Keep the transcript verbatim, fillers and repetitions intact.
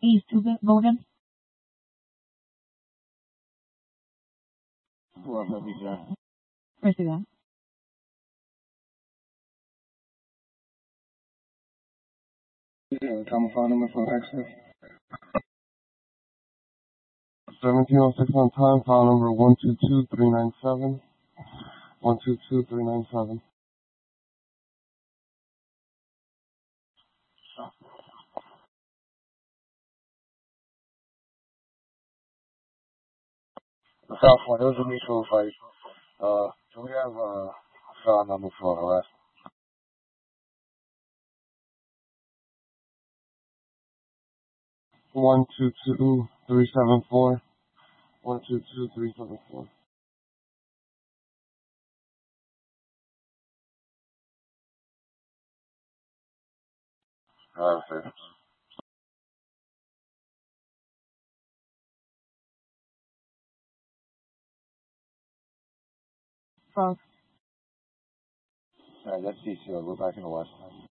East to Morgan. Four fifty, sir. Receive that. Yeah, come phone number for access. seventeen oh six on time, file number one two two three nine seven. one two two three nine seven. California, it was a mutual fight. Uh, do we have a file number for arrest? one two two three seven four. one two two three seven four. Alright, sir. False. Alright, that's D C O. We're back in the West.